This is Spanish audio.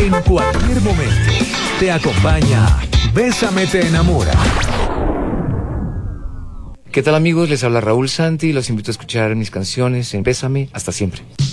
En cualquier momento, te acompaña Bésame te enamora. ¿Qué tal, amigos? Les habla Raúl Santi y los invito a escuchar mis canciones en Bésame. Hasta siempre.